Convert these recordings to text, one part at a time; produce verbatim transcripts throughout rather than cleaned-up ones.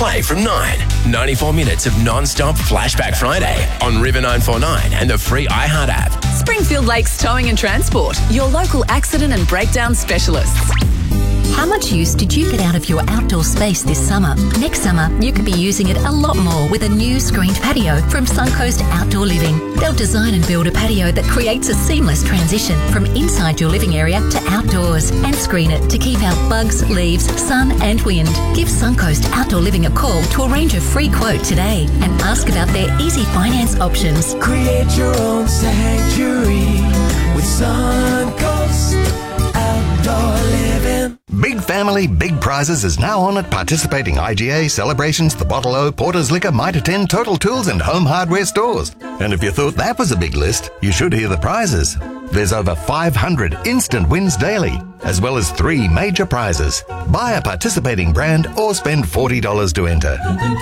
play from nine. ninety-four minutes of non-stop Flashback Friday on River nine four nine and the free iHeart app. Springfield Lakes Towing and Transport, your local accident and breakdown specialists. How much use did you get out of your outdoor space this summer? Next summer, you could be using it a lot more with a new screened patio from Suncoast Outdoor Living. They'll design and build a patio that creates a seamless transition from inside your living area to outdoors and screen it to keep out bugs, leaves, sun and wind. Give Suncoast Outdoor Living a call to arrange a free quote today and ask about their easy finance options. Create your own sanctuary with Suncoast Outdoor Living. Big Family, Big Prizes is now on at participating I G A, Celebrations, The Bottle O, Porter's Liquor, Mitre ten, Total Tools and Home Hardware stores. And if you thought that was a big list, you should hear the prizes. There's over five hundred instant wins daily, as well as three major prizes. Buy a participating brand or spend forty dollars to enter.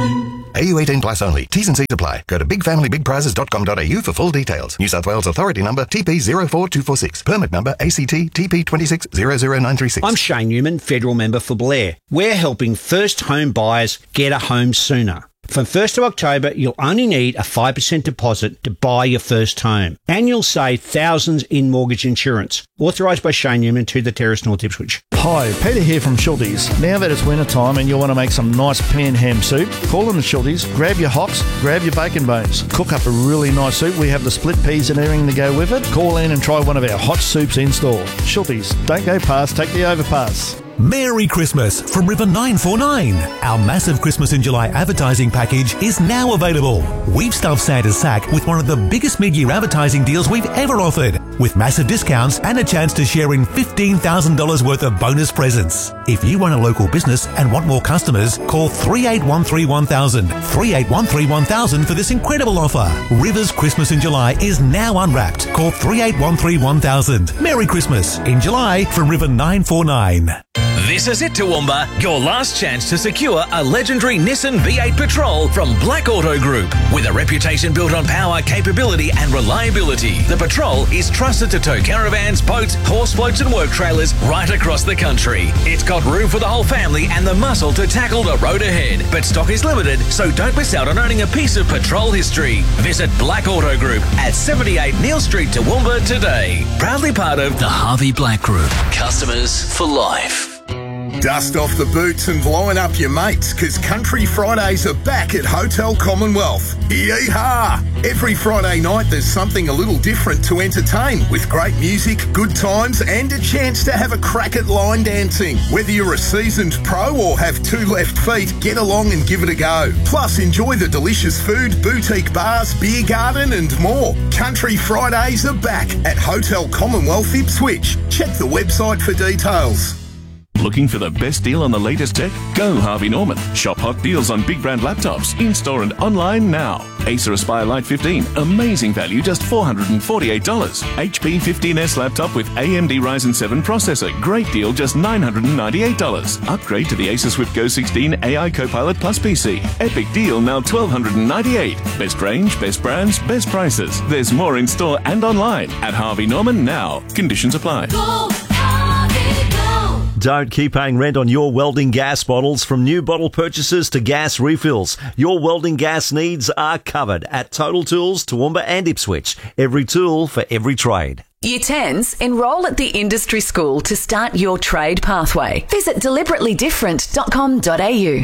A U eighteen plus only. T's and C's apply. Go to big family big prizes dot com dot a u for full details. New South Wales Authority number T P zero four two four six. Permit number A C T T P two six zero zero nine three six. I'm Shane Newman, Federal Member for Blair. We're helping first home buyers get a home sooner. From first of October, you'll only need a five percent deposit to buy your first home. And you'll save thousands in mortgage insurance. Authorised by Shane Newman to the Terrace North Ipswich. Hi, Peter here from Schultes. Now that it's winter time and you want to make some nice pan ham soup, call in the Schultes, grab your hocks, grab your bacon bones. Cook up a really nice soup. We have the split peas and everything to go with it. Call in and try one of our hot soups in store. Schultes, don't go past, take the overpass. Merry Christmas from River nine four nine. Our massive Christmas in July advertising package is now available. We've stuffed Santa's sack with one of the biggest mid-year advertising deals we've ever offered, with massive discounts and a chance to share in fifteen thousand dollars worth of bonus presents. If you run a local business and want more customers, call three eight one three one thousand, three eight one three one thousand for this incredible offer. River's Christmas in July is now unwrapped. Call three eight one three one thousand. Merry Christmas in July from River nine four nine. This is it, Toowoomba. Your last chance to secure a legendary Nissan V eight Patrol from Black Auto Group. With a reputation built on power, capability and reliability, the Patrol is trusted to tow caravans, boats, horse floats and work trailers right across the country. It's got room for the whole family and the muscle to tackle the road ahead. But stock is limited, so don't miss out on owning a piece of Patrol history. Visit Black Auto Group at seventy-eight Neil Street, Toowoomba today. Proudly part of the Harvey Black Group. Customers for life. Dust off the boots and line up your mates, because Country Fridays are back at Hotel Commonwealth. Yeehaw! Every Friday night there's something a little different to entertain, with great music, good times and a chance to have a crack at line dancing. Whether you're a seasoned pro or have two left feet, get along and give it a go. Plus enjoy the delicious food, boutique bars, beer garden and more. Country Fridays are back at Hotel Commonwealth Ipswich. Check the website for details. Looking for the best deal on the latest tech? Go Harvey Norman. Shop hot deals on big brand laptops, in-store and online now. Acer Aspire Lite fifteen, amazing value, just four hundred forty-eight dollars. H P fifteen S laptop with A M D Ryzen seven processor, great deal, just nine hundred ninety-eight dollars. Upgrade to the Acer Swift Go sixteen A I Copilot Plus P C. Epic deal, now twelve ninety-eight dollars. Best range, best brands, best prices. There's more in store and online at Harvey Norman now. Conditions apply. Go! Don't keep paying rent on your welding gas bottles. From new bottle purchases to gas refills, your welding gas needs are covered at Total Tools, Toowoomba and Ipswich. Every tool for every trade. Year tens, enrol at the industry school to start your trade pathway. Visit deliberately different dot com dot a u.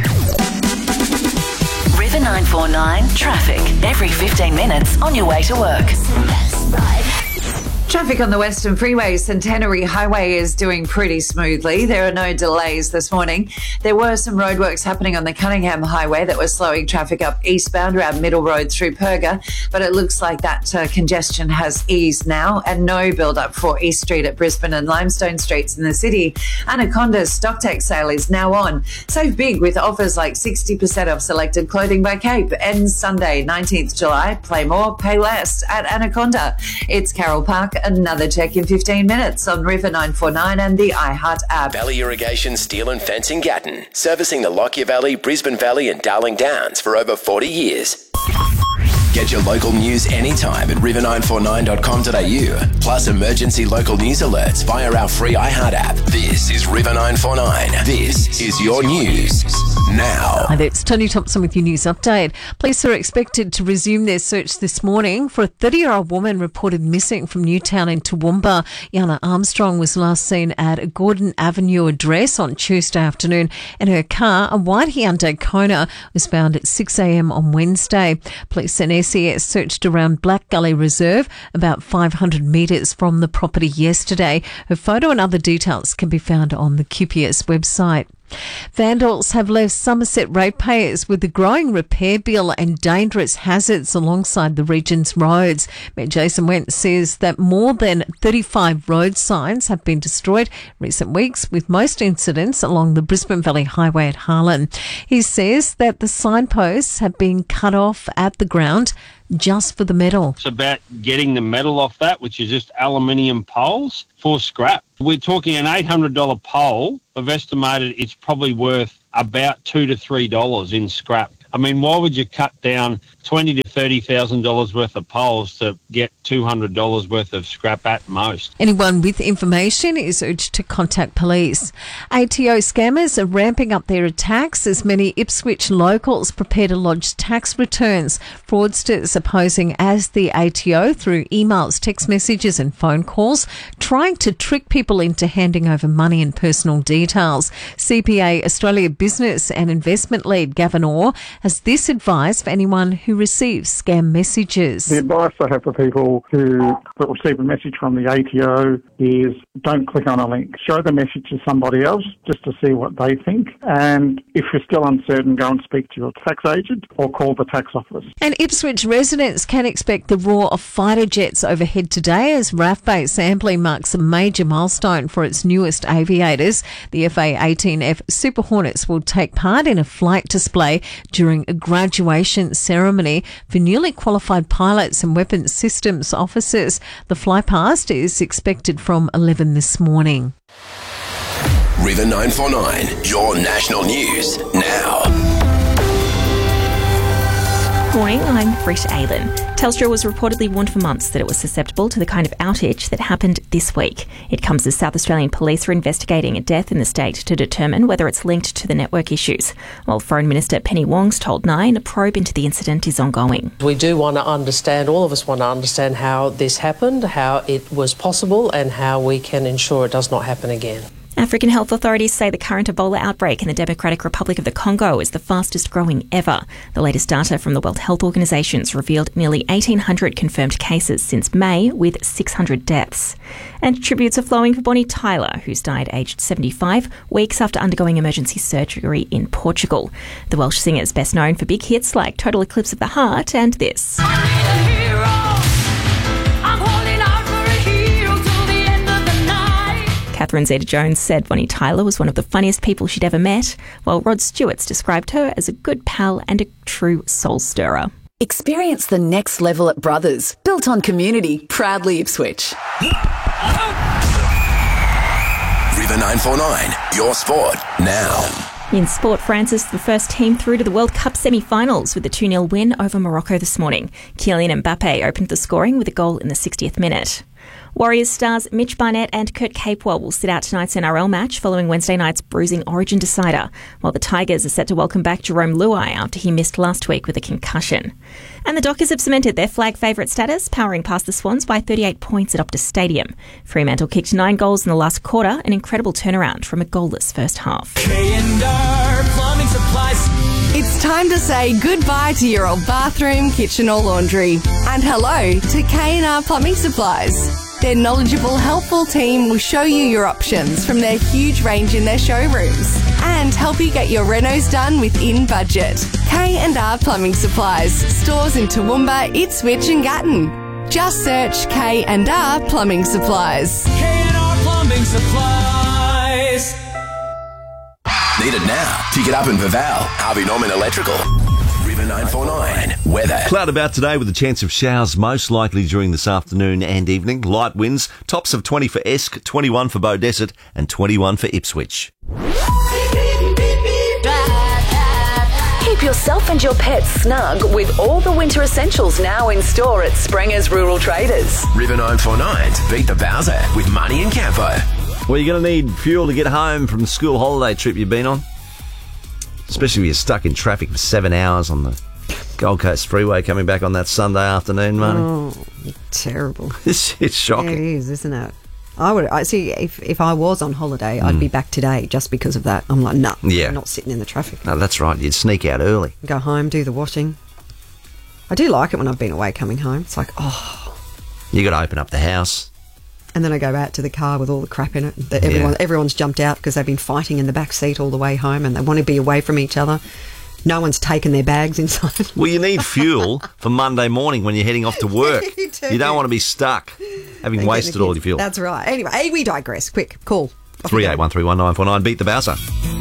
River nine four nine traffic every fifteen minutes on your way to work. Traffic on the Western Freeway, Centenary Highway is doing pretty smoothly. There are no delays this morning. There were some roadworks happening on the Cunningham Highway that was slowing traffic up eastbound around Middle Road through Perga, but it looks like that uh, congestion has eased now and no build-up for East Street at Brisbane and Limestone Streets in the city. Anaconda's StockTech sale is now on. Save big with offers like sixty percent off selected clothing by Cape. Ends Sunday, nineteenth July. Play more, pay less at Anaconda. It's Carol Park. Another check in fifteen minutes on River nine four nine and the iHeart app. Valley Irrigation Steel and Fencing Gatton, servicing the Lockyer Valley, Brisbane Valley and Darling Downs for over forty years. Get your local news anytime at river nine four nine dot com dot a u, plus emergency local news alerts via our free iHeart app. This is River nine four nine. This is your news. now. Hi there, it's Tony Thompson with your news update. Police are expected to resume their search this morning for a thirty-year-old woman reported missing from Newtown in Toowoomba. Yana Armstrong was last seen at a Gordon Avenue address on Tuesday afternoon in her car. A white Hyundai Kona was found at six a.m. on Wednesday. Police and S E S searched around Black Gully Reserve, about five hundred metres from the property yesterday. Her photo and other details can be found on the Q P S website. Vandals have left Somerset ratepayers with a growing repair bill and dangerous hazards alongside the region's roads. Mayor Jason Wentz says that more than thirty-five road signs have been destroyed in recent weeks, with most incidents along the Brisbane Valley Highway at Harlan. He says that the signposts have been cut off at the ground just for the metal. It's about getting the metal off that, which is just aluminium poles for scrap. We're talking an eight hundred dollars pole. I've estimated it's probably worth about two to three dollars in scrap. I mean, why would you cut down twenty to thirty thousand dollars worth of poles to get two hundred dollars worth of scrap at most? Anyone with information is urged to contact police. A T O scammers are ramping up their attacks as many Ipswich locals prepare to lodge tax returns. Fraudsters are posing as the A T O through emails, text messages and phone calls, trying to trick people into handing over money and personal details. C P A Australia Business and Investment Lead Gavin Orr has this advice for anyone who receives scam messages. The advice I have for people who receive a message from the A T O is don't click on a link. Show the message to somebody else just to see what they think. And if you're still uncertain, go and speak to your tax agent or call the tax office. And Ipswich residents can expect the roar of fighter jets overhead today as R A F Base Amberley marks a major milestone for its newest aviators. The F A eighteen F Super Hornets will take part in a flight display during a graduation ceremony for newly qualified pilots and weapons systems officers. The flypast is expected from eleven this morning. River nine four nine, your national news now. Morning, I'm Britt Aylan. Telstra was reportedly warned for months that it was susceptible to the kind of outage that happened this week. It comes as South Australian police are investigating a death in the state to determine whether it's linked to the network issues. While Foreign Minister Penny Wong's told Nine a probe into the incident is ongoing. We do want to understand, all of us want to understand how this happened, how it was possible and how we can ensure it does not happen again. African health authorities say the current Ebola outbreak in the Democratic Republic of the Congo is the fastest growing ever. The latest data from the World Health Organization's revealed nearly eighteen hundred confirmed cases since May, with six hundred deaths. And tributes are flowing for Bonnie Tyler, who's died aged seventy-five, weeks after undergoing emergency surgery in Portugal. The Welsh singer is best known for big hits like Total Eclipse of the Heart and this. Catherine Zeta-Jones said Bonnie Tyler was one of the funniest people she'd ever met, while Rod Stewart's described her as a good pal and a true soul stirrer. Experience the next level at Brothers, built on community, proudly Ipswich. River nine four nine, your sport now. In sport, France is the first team through to the World Cup semi-finals with a two nil win over Morocco this morning. Kylian Mbappe opened the scoring with a goal in the sixtieth minute. Warriors stars Mitch Barnett and Kurt Capewell will sit out tonight's N R L match following Wednesday night's bruising Origin decider, while the Tigers are set to welcome back Jerome Luai after he missed last week with a concussion. And the Dockers have cemented their flag favourite status, powering past the Swans by thirty-eight points at Optus Stadium. Fremantle kicked nine goals in the last quarter, an incredible turnaround from a goalless first half. K and R Plumbing Supplies. It's time to say goodbye to your old bathroom, kitchen or laundry. And hello to K and R Plumbing Supplies. Their knowledgeable, helpful team will show you your options from their huge range in their showrooms and help you get your renos done within budget. K and R Plumbing Supplies. Stores in Toowoomba, Ipswich and Gatton. Just search K and R Plumbing Supplies. K and R Plumbing Supplies. Need it now? Pick it up in Vaval. Harvey Norman Electrical. River nine four nine. Weather. Cloud about today with a chance of showers most likely during this afternoon and evening. Light winds. Tops of twenty for Esk, twenty-one for Beaudesert and twenty-one for Ipswich. Keep yourself and your pets snug with all the winter essentials now in store at Sprenger's Rural Traders. River nine four nine's Beat the Bowser with Money and Campo. Well, you're going to need fuel to get home from the school holiday trip you've been on. Especially if you're stuck in traffic for seven hours on the Gold Coast Freeway coming back on that Sunday afternoon, Marty. Oh, terrible. It's, it's shocking. It is, isn't it? I would. I see. If if I was on holiday, I'd Mm. be back today just because of that. I'm like, no, Yeah. I'm not sitting in the traffic. No, that's right. You'd sneak out early. Go home, do the washing. I do like it when I've been away coming home. It's like, oh, You got to open up the house. and then I go out to the car with all the crap in it. That everyone Yeah. everyone's jumped out because they've been fighting in the back seat all the way home, and they want to be away from each other. No one's taken their bags inside. Well, you need fuel for Monday morning when you're heading off to work. You do. You don't want to be stuck having And wasted getting the all kids- your fuel. That's right. Anyway, hey, we digress. Quick, call. three eight one three one nine four nine. Beat the Bowser.